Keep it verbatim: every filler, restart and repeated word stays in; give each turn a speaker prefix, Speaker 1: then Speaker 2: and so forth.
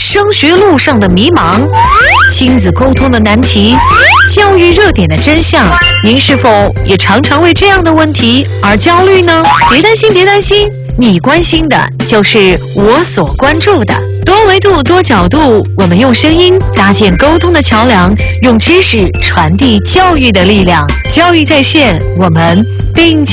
Speaker 1: 升学路上的迷茫，亲子沟通的难题，教育热点的真相，您是否也常常为这样的问题而焦虑呢？别担心，别担心，你关心的就是我所关注的。多维度、多角度，我们用声音搭建沟通的桥梁，用知识传递教育的力量。教育在线，我们并